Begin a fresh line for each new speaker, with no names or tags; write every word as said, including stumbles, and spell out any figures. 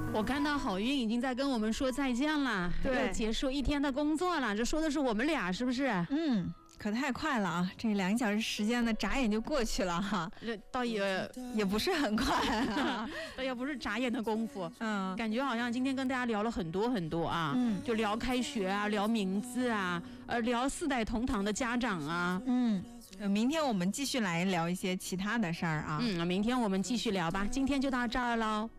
我看到好运已经在跟我们说再见了，
对，
要结束一天的工作了。这说的是我们俩，是不是？
嗯，可太快了啊！这两个小时时间呢，眨眼就过去了哈。
这倒也
也不是很快、啊，
倒也不是眨眼的功夫。
嗯，
感觉好像今天跟大家聊了很多很多啊，
嗯，
就聊开学啊，聊名字啊，呃，聊四代同堂的家长啊，
嗯。明天我们继续来聊一些其他的事儿啊。
嗯，明天我们继续聊吧。今天就到这儿喽。